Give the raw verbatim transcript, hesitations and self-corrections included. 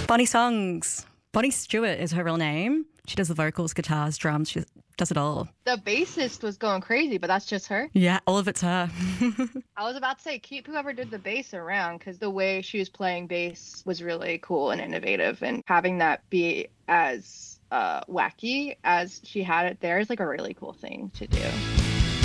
Bonnie Songs. Bonnie Stewart is her real name. She does the vocals, guitars, drums. She does it all. The bassist was going crazy, but that's just her. Yeah, all of it's her. I was about to say, keep whoever did the bass around, because the way she was playing bass was really cool and innovative, and having that be as uh, wacky as she had it there is like a really cool thing to do.